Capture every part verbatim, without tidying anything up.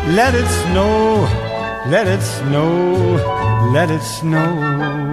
let it snow, let it snow, let it snow.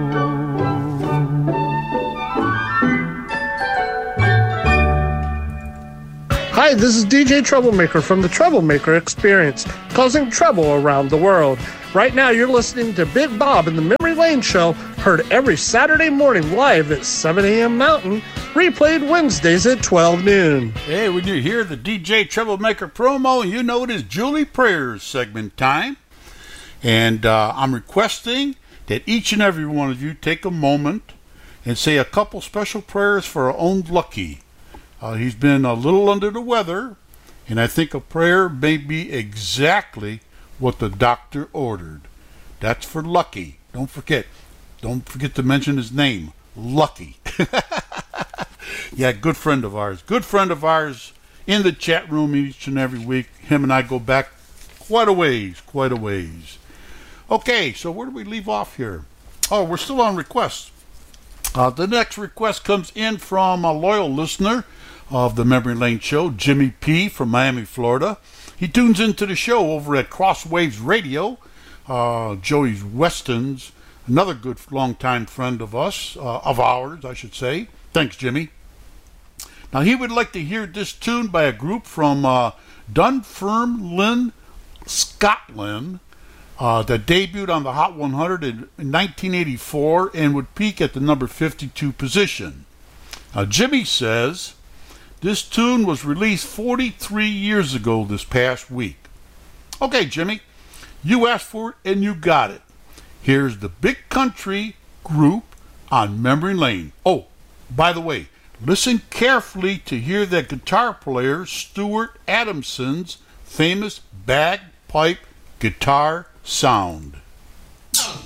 Hi, this is D J Troublemaker from the Troublemaker Experience, causing trouble around the world. Right now, you're listening to Big Bob in the Memory Lane Show, heard every Saturday morning live at seven a.m. Mountain, replayed Wednesdays at twelve noon. Hey, when you hear the D J Troublemaker promo, you know it is Julie Prayers segment time. And uh, I'm requesting that each and every one of you take a moment and say a couple special prayers for our own Lucky. Uh, he's been a little under the weather, and I think a prayer may be exactly what the doctor ordered. That's for Lucky. Don't forget. Don't forget to mention his name. Lucky. Yeah, good friend of ours. Good friend of ours in the chat room each and every week. Him and I go back quite a ways, quite a ways. Okay, so where do we leave off here? Oh, we're still on requests. Uh, the next request comes in from a loyal listener of the Memory Lane Show, Jimmy P. from Miami, Florida. He tunes into the show over at Crosswaves Radio. Uh, Joey Weston's another good longtime friend of us, uh, of ours, I should say. Thanks, Jimmy. Now, he would like to hear this tune by a group from uh, Dunfermline, Scotland, uh, that debuted on the Hot one hundred in nineteen eighty-four and would peak at the number fifty-two position. Now, Jimmy says, this tune was released forty-three years ago this past week. Okay, Jimmy, you asked for it and you got it. Here's the Big Country Group on Memory Lane. Oh, by the way, listen carefully to hear that guitar player Stuart Adamson's famous bagpipe guitar sound.